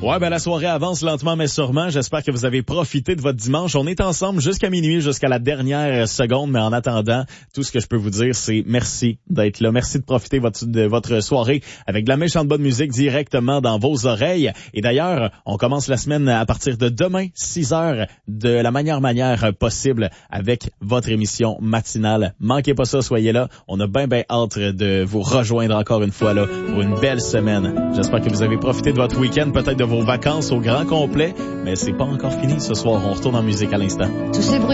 Ouais, ben la soirée avance lentement mais sûrement. J'espère que vous avez profité de votre dimanche. On est ensemble jusqu'à minuit, jusqu'à la dernière seconde. Mais en attendant, tout ce que je peux vous dire, c'est merci d'être là. Merci de profiter de votre soirée avec de la méchante bonne musique directement dans vos oreilles. Et d'ailleurs, on commence la semaine à partir de demain, 6 heures, de la manière possible avec votre émission matinale. Manquez pas ça, soyez là. On a bien hâte de vous rejoindre encore une fois là pour une belle semaine. J'espère que vous avez profité de votre week-end, peut-être de vos vacances au grand complet, mais c'est pas encore fini ce soir. On retourne en musique à l'instant. Tous ces bruits